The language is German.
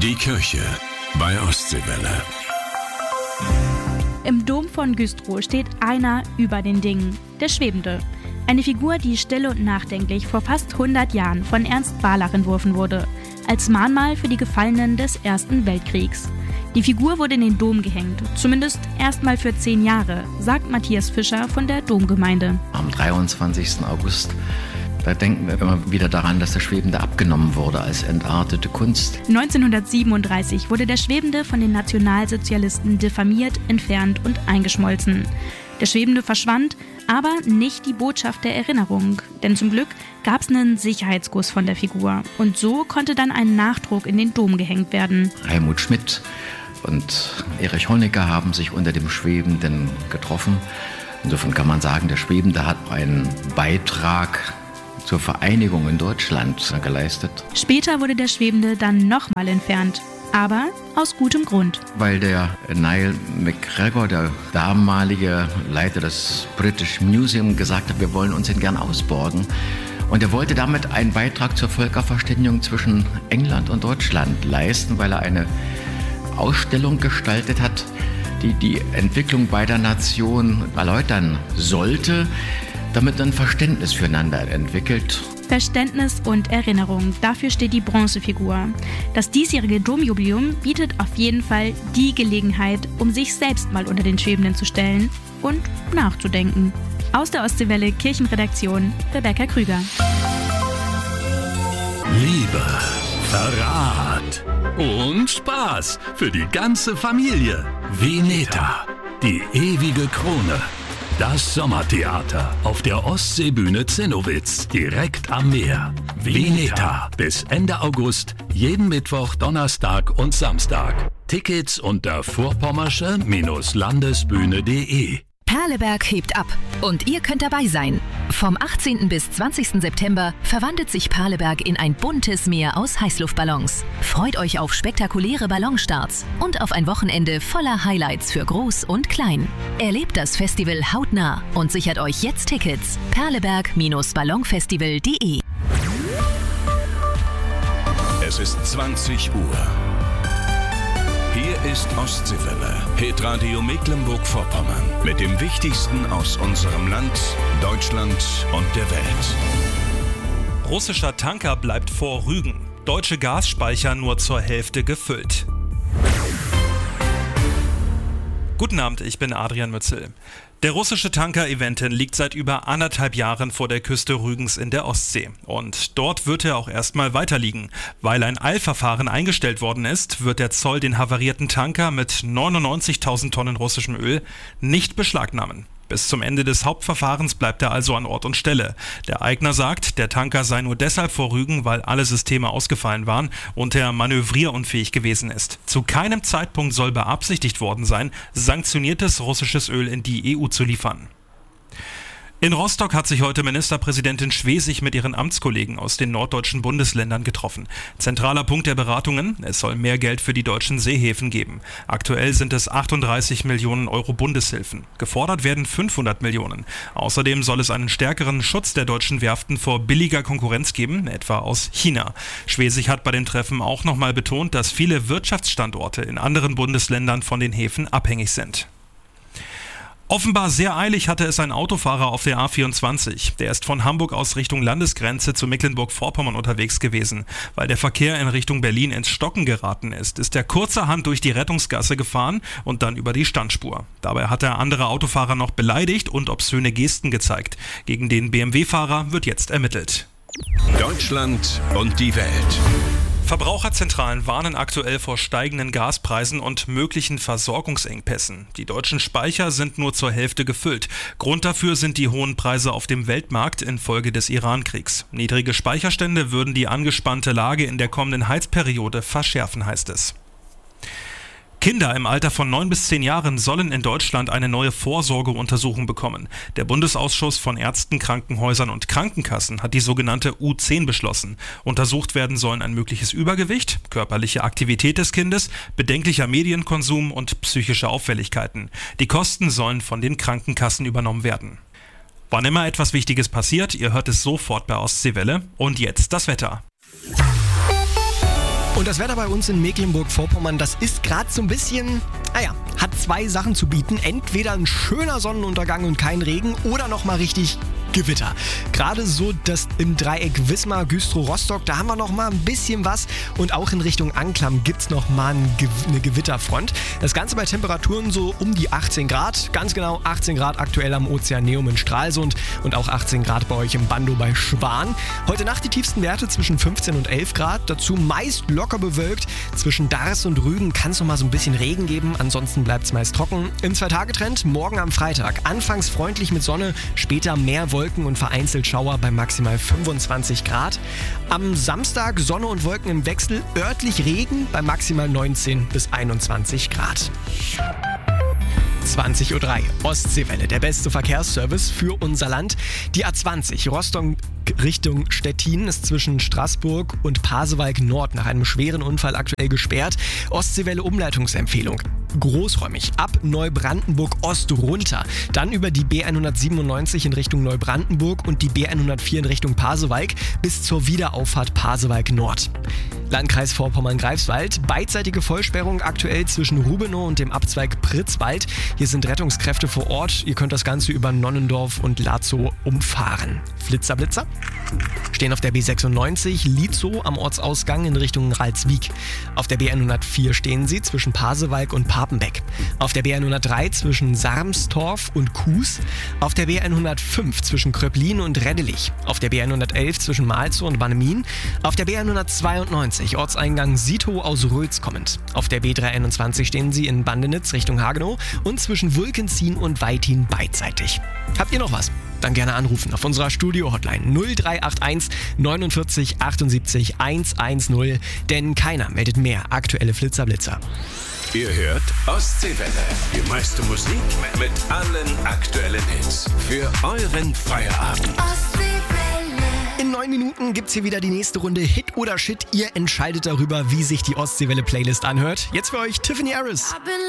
Die Kirche bei Ostseewelle. Im Dom von Güstrow steht einer über den Dingen, der Schwebende. Eine Figur, die still und nachdenklich vor fast 100 Jahren von Ernst Barlach entworfen wurde, als Mahnmal für die Gefallenen des Ersten Weltkriegs. Die Figur wurde in den Dom gehängt, zumindest erstmal für 10 Jahre, sagt Matthias Fischer von der Domgemeinde. Am 23. August, da denken wir immer wieder daran, dass der Schwebende abgenommen wurde als entartete Kunst. 1937 wurde der Schwebende von den Nationalsozialisten diffamiert, entfernt und eingeschmolzen. Der Schwebende verschwand, aber nicht die Botschaft der Erinnerung. Denn zum Glück gab es einen Sicherheitsguss von der Figur. Und so konnte dann ein Nachdruck in den Dom gehängt werden. Helmut Schmidt und Erich Honecker haben sich unter dem Schwebenden getroffen. Insofern kann man sagen, der Schwebende hat einen Beitrag zur Vereinigung in Deutschland geleistet. Später wurde der Schwebende dann nochmal entfernt. Aber aus gutem Grund. Weil der Niall McGregor, der damalige Leiter des British Museum, gesagt hat, wir wollen uns den gern ausborgen. Und er wollte damit einen Beitrag zur Völkerverständigung zwischen England und Deutschland leisten, weil er eine Ausstellung gestaltet hat, die die Entwicklung beider Nationen erläutern sollte, damit ein Verständnis füreinander entwickelt. Verständnis und Erinnerung, dafür steht die Bronzefigur. Das diesjährige Domjubiläum bietet auf jeden Fall die Gelegenheit, um sich selbst mal unter den Schwebenden zu stellen und nachzudenken. Aus der Ostseewelle Kirchenredaktion, Rebecca Krüger. Liebe, Verrat und Spaß für die ganze Familie. Veneta, die ewige Krone. Das Sommertheater auf der Ostseebühne Zinnowitz, direkt am Meer. Veneta, bis Ende August, jeden Mittwoch, Donnerstag und Samstag. Tickets unter vorpommersche-landesbühne.de. Perleberg hebt ab und ihr könnt dabei sein. Vom 18. bis 20. September verwandelt sich Perleberg in ein buntes Meer aus Heißluftballons. Freut euch auf spektakuläre Ballonstarts und auf ein Wochenende voller Highlights für Groß und Klein. Erlebt das Festival hautnah und sichert euch jetzt Tickets. Perleberg-ballonfestival.de. Es ist 20 Uhr. Hier ist Ostseewelle, Hitradio Mecklenburg-Vorpommern, mit dem Wichtigsten aus unserem Land, Deutschland und der Welt. Russischer Tanker bleibt vor Rügen. Deutsche Gasspeicher nur zur Hälfte gefüllt. Guten Abend, ich bin Adrian Mützel. Der russische Tanker Eventin liegt seit über 1,5 Jahren vor der Küste Rügens in der Ostsee. Und dort wird er auch erstmal weiter liegen. Weil ein Eilverfahren eingestellt worden ist, wird der Zoll den havarierten Tanker mit 99.000 Tonnen russischem Öl nicht beschlagnahmen. Bis zum Ende des Hauptverfahrens bleibt er also an Ort und Stelle. Der Eigner sagt, der Tanker sei nur deshalb vor Rügen, weil alle Systeme ausgefallen waren und er manövrierunfähig gewesen ist. Zu keinem Zeitpunkt soll beabsichtigt worden sein, sanktioniertes russisches Öl in die EU zu liefern. In Rostock hat sich heute Ministerpräsidentin Schwesig mit ihren Amtskollegen aus den norddeutschen Bundesländern getroffen. Zentraler Punkt der Beratungen: Es soll mehr Geld für die deutschen Seehäfen geben. Aktuell sind es 38 Millionen Euro Bundeshilfen. Gefordert werden 500 Millionen. Außerdem soll es einen stärkeren Schutz der deutschen Werften vor billiger Konkurrenz geben, etwa aus China. Schwesig hat bei den Treffen auch nochmal betont, dass viele Wirtschaftsstandorte in anderen Bundesländern von den Häfen abhängig sind. Offenbar sehr eilig hatte es ein Autofahrer auf der A24. Der ist von Hamburg aus Richtung Landesgrenze zu Mecklenburg-Vorpommern unterwegs gewesen. Weil der Verkehr in Richtung Berlin ins Stocken geraten ist er kurzerhand durch die Rettungsgasse gefahren und dann über die Standspur. Dabei hat er andere Autofahrer noch beleidigt und obszöne Gesten gezeigt. Gegen den BMW-Fahrer wird jetzt ermittelt. Deutschland und die Welt. Verbraucherzentralen warnen aktuell vor steigenden Gaspreisen und möglichen Versorgungsengpässen. Die deutschen Speicher sind nur zur Hälfte gefüllt. Grund dafür sind die hohen Preise auf dem Weltmarkt infolge des Iran-Kriegs. Niedrige Speicherstände würden die angespannte Lage in der kommenden Heizperiode verschärfen, heißt es. Kinder im Alter von 9 bis 10 Jahren sollen in Deutschland eine neue Vorsorgeuntersuchung bekommen. Der Bundesausschuss von Ärzten, Krankenhäusern und Krankenkassen hat die sogenannte U10 beschlossen. Untersucht werden sollen ein mögliches Übergewicht, körperliche Aktivität des Kindes, bedenklicher Medienkonsum und psychische Auffälligkeiten. Die Kosten sollen von den Krankenkassen übernommen werden. Wann immer etwas Wichtiges passiert, ihr hört es sofort bei Ostseewelle. Und jetzt das Wetter. Und das Wetter bei uns in Mecklenburg-Vorpommern, das ist gerade so ein bisschen, hat zwei Sachen zu bieten. Entweder ein schöner Sonnenuntergang und kein Regen oder nochmal richtig Gewitter. Gerade so das im Dreieck Wismar, Güstrow, Rostock, da haben wir nochmal ein bisschen was. Und auch in Richtung Anklam gibt es nochmal eine Gewitterfront. Das Ganze bei Temperaturen so um die 18 Grad. Ganz genau 18 Grad aktuell am Ozeaneum in Stralsund und auch 18 Grad bei euch im Bandow bei Schwan. Heute Nacht die tiefsten Werte zwischen 15 und 11 Grad. Dazu meist locker bewölkt. Zwischen Dars und Rügen kann es nochmal so ein bisschen Regen geben. Ansonsten bleibt es meist trocken. Im 2-Tage-Trend morgen am Freitag. Anfangs freundlich mit Sonne, später mehr Wolken und vereinzelt Schauer bei maximal 25 Grad. Am Samstag Sonne und Wolken im Wechsel, örtlich Regen bei maximal 19 bis 21 Grad. 20:03 Uhr, Ostseewelle, der beste Verkehrsservice für unser Land. Die A20 Rostock Richtung Stettin ist zwischen Straßburg und Pasewalk Nord nach einem schweren Unfall aktuell gesperrt. Ostseewelle Umleitungsempfehlung. Großräumig ab Neubrandenburg Ost runter, dann über die B197 in Richtung Neubrandenburg und die B104 in Richtung Pasewalk bis zur Wiederauffahrt Pasewalk Nord. Landkreis Vorpommern-Greifswald, beidseitige Vollsperrung aktuell zwischen Rubenow und dem Abzweig Pritzwald. Hier sind Rettungskräfte vor Ort. Ihr könnt das Ganze über Nonnendorf und Latzow umfahren. Blitzer. Stehen auf der B96 Lietzow am Ortsausgang in Richtung Ralswiek. Auf der B104 stehen sie zwischen Pasewalk und Papenbeck. Auf der B103 zwischen Sarmstorf und Kues. Auf der B105 zwischen Kröplin und Reddelich. Auf der B111 zwischen Malzow und Bannemin. Auf der B192 Ortseingang Sitow aus Rötz kommend. Auf der B321 stehen sie in Bandenitz Richtung Hagenow und zwischen Wulkenzien und Weithin beidseitig. Habt ihr noch was? Dann gerne anrufen auf unserer Studio-Hotline 0381 49 78 110, denn keiner meldet mehr aktuelle Flitzer-Blitzer. Ihr hört Ostseewelle, die meiste Musik mit allen aktuellen Hits für euren Feierabend. In 9 Minuten gibt's hier wieder die nächste Runde Hit oder Shit. Ihr entscheidet darüber, wie sich die Ostseewelle-Playlist anhört. Jetzt für euch Tiffany Harris.